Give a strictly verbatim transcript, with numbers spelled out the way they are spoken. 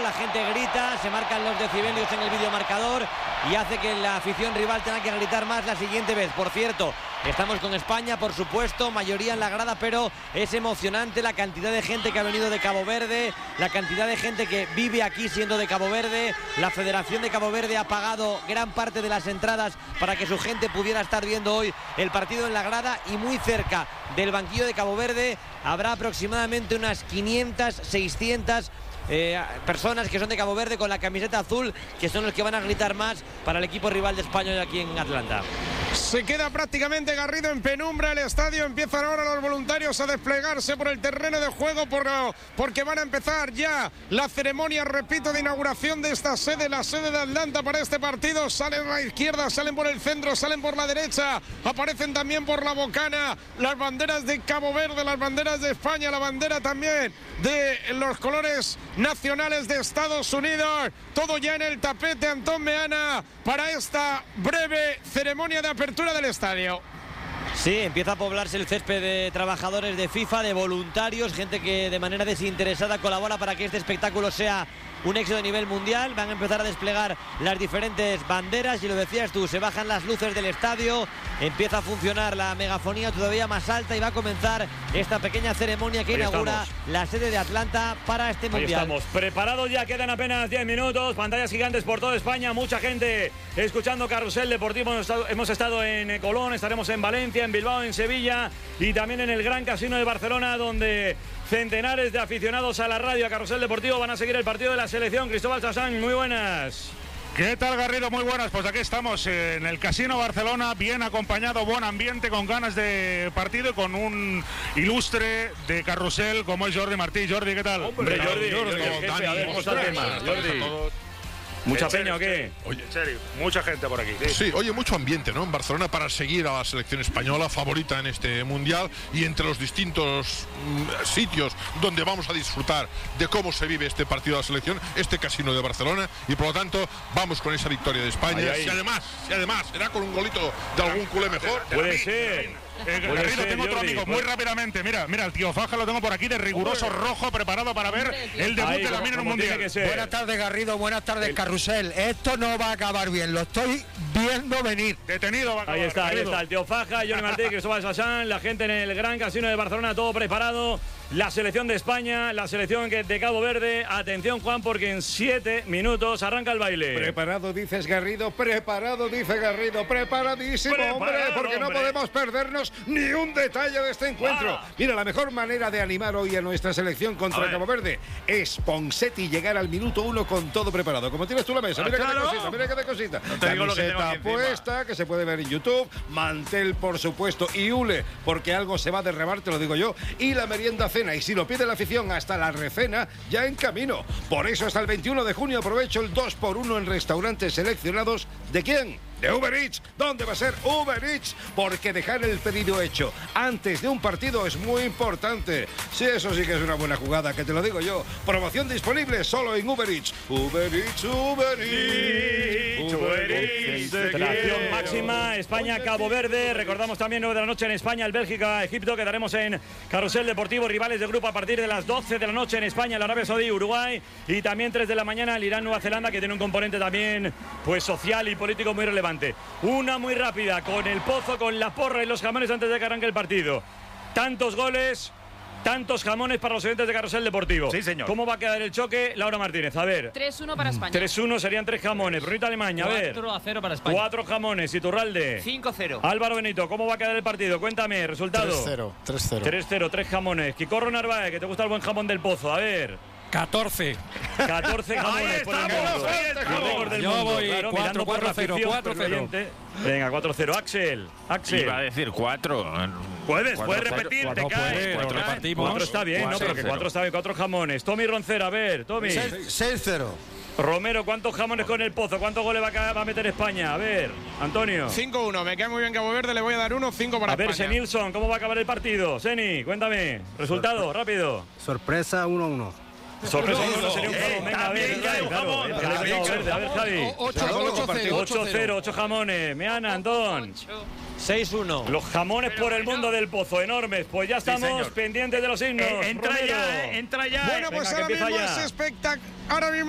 la gente grita, se marcan los decibelios en el videomarcador y hace que la afición rival tenga que gritar más la siguiente vez. Por cierto, estamos con España, por supuesto, mayoría en la grada, pero es emocionante la cantidad de gente que ha venido de Cabo Verde, la cantidad de gente que vive aquí siendo de Cabo Verde. La Federación de Cabo Verde ha pagado gran parte de las entradas para que su gente pudiera estar viendo hoy el partido en la grada, y muy cerca del banquillo de Cabo Verde habrá aproximadamente unas quinientas, seiscientas Eh, personas que son de Cabo Verde con la camiseta azul, que son los que van a gritar más para el equipo rival de España hoy aquí en Atlanta. Se queda prácticamente Garrido en penumbra el estadio. Empiezan ahora los voluntarios a desplegarse por el terreno de juego por, porque van a empezar ya la ceremonia, repito, de inauguración de esta sede, la sede de Atlanta para este partido. Salen a la izquierda, salen por el centro, salen por la derecha, aparecen también por la bocana las banderas de Cabo Verde, las banderas de España, la bandera también de los colores nacionales de Estados Unidos. Todo ya en el tapete, Antón Meana, para esta breve ceremonia de apertura del estadio. Sí, empieza a poblarse el césped de trabajadores de FIFA, de voluntarios, gente que de manera desinteresada colabora para que este espectáculo sea un éxito de nivel mundial. Van a empezar a desplegar las diferentes banderas y lo decías tú, se bajan las luces del estadio, empieza a funcionar la megafonía todavía más alta y va a comenzar esta pequeña ceremonia que Ahí inaugura estamos. la sede de Atlanta para este Ahí mundial. Estamos preparados ya, quedan apenas diez minutos, pantallas gigantes por toda España, mucha gente escuchando Carrusel Deportivo. Hemos estado, hemos estado en Colón, estaremos en Valencia, en Bilbao, en Sevilla y también en el Gran Casino de Barcelona, donde centenares de aficionados a la radio, a Carrusel Deportivo, van a seguir el partido de la selección. Cristóbal Sasán, muy buenas. ¿Qué tal, Garrido? Muy buenas. Pues aquí estamos en el Casino Barcelona, bien acompañado, buen ambiente, con ganas de partido y con un ilustre de Carrusel como es Jordi Martí. Jordi, ¿qué tal? Hombre, Jordi, Jordi, Jordi, el jefe, a ver, ¿cómo está el tema? Jordi. ¿Mucha peña o qué? Oye, en serio, mucha gente por aquí. Sí. sí, oye, mucho ambiente, ¿no? En Barcelona para seguir a la selección española, favorita en este mundial, y entre los distintos mm, sitios donde vamos a disfrutar de cómo se vive este partido de la selección, este Casino de Barcelona, y por lo tanto vamos con esa victoria de España. Ahí, ahí. Y además, y además, será con un golito de algún culé mejor. Puede ser. Eh, Garrido, tengo otro amigo, muy rápidamente. Mira, mira, el tío Faja lo tengo por aquí de riguroso rojo, preparado para ver el debut Ahí, de la mina en un mundial. Buenas tardes, Garrido, buenas tardes, el... Carrusel. Esto no va a acabar bien, lo estoy viendo venir. Detenido va a acabar. Ahí está, Garrido. ahí está, el tío Faja, Jordi Martí, Cristóbal Sasán, la gente en el Gran Casino de Barcelona, todo preparado. La selección de España, la selección de Cabo Verde. Atención, Juan, porque en siete minutos arranca el baile. Preparado, dices Garrido, preparado, dice Garrido, preparadísimo, Preparado, hombre, porque hombre. no podemos perdernos ni un detalle de este encuentro. Ah. Mira, la mejor manera de animar hoy a nuestra selección contra Cabo Verde es Ponseti llegar al minuto uno con todo preparado. Como tienes tú la mesa, mira ah, claro. qué cosita, mira qué cosita. No te digo lo que tengo aquí puesta, que se puede ver en YouTube, mantel, por supuesto, y hule, porque algo se va a derramar, te lo digo yo, y la merienda cena. Y si lo pide la afición, hasta la recena ya en camino. Por eso hasta el veintiuno de junio aprovecho el dos por uno en restaurantes seleccionados. ¿De quién? De Uber Eats. ¿Dónde va a ser Uber Eats? Porque dejar el pedido hecho antes de un partido es muy importante. Sí, eso sí que es una buena jugada, que te lo digo yo. Promoción disponible solo en Uber Eats. Uber Eats, Uber Eats. Uber Eats. Tracción máxima, España, Cabo Verde. Recordamos también nueve de la noche en España, el Bélgica, Egipto. Quedaremos en Carrusel Deportivo, rivales de grupo a partir de las doce de la noche en España, el Arabia Saudí, Uruguay. Y también tres de la mañana el Irán, Nueva Zelanda, que tiene un componente también pues social y político muy relevante. Una muy rápida, con el Pozo, con la porra y los jamones antes de que arranque el partido. Tantos goles, tantos jamones para los oyentes de Carrusel Deportivo. Sí, señor. ¿Cómo va a quedar el choque? Laura Martínez, a ver. tres uno para España. tres uno serían tres jamones. Brunita Alemania, a ver. cuatro a cero para España. cuatro jamones. Iturralde. cinco cero. Álvaro Benito, ¿cómo va a quedar el partido? Cuéntame, resultado. tres cero. tres cero. tres cero, tres jamones. Quicorro Narváez, que te gusta el buen jamón del Pozo, a ver. catorce. catorce jamones por el mundo. Yo voy cuatro cero. cuatro cero. Venga, cuatro cero. Axel. Axel. Iba a decir cuatro. Puedes, puedes repetir, te caes. cuatro está bien, ¿no? Pero que cuatro está bien. Cuatro jamones. Tommy Roncero, a ver, Tommy. seis cero. Romero, ¿cuántos jamones con el Pozo? ¿Cuántos goles va a, va a meter España? A ver, Antonio. cinco uno, me cae muy bien Cabo Verde, le voy a dar uno, cinco para España. A ver, España. Senilson, ¿cómo va a acabar el partido? Seni, cuéntame. Resultado, rápido. Sorpresa, uno uno. Sorpresa, no sería un jamón. Venga, a ver, claro. A ver, Javi. ocho cero, ocho jamones. Meana, Antón. seis uno. Los jamones por el mundo del Pozo, enormes. Pues ya estamos pendientes de los himnos. Eh, entra Romero. ya, eh, entra ya. Bueno, pues Venga, ahora mismo ya. es espectacular. Ahora mismo